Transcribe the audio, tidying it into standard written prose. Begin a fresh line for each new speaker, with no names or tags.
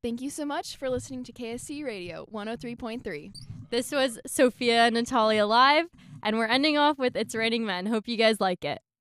Thank you so much for listening to KSC Radio 103.3.
This was Sophia and Natalia Live, and we're ending off with It's Raining Men. Hope you guys like it.